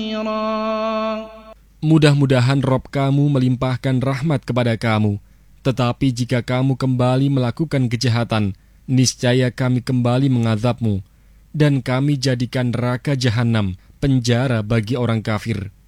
Mudah-mudahan Rob kamu melimpahkan rahmat kepada kamu. Tetapi jika kamu kembali melakukan kejahatan, niscaya kami kembali mengazabmu, dan kami jadikan neraka jahanam penjara bagi orang kafir.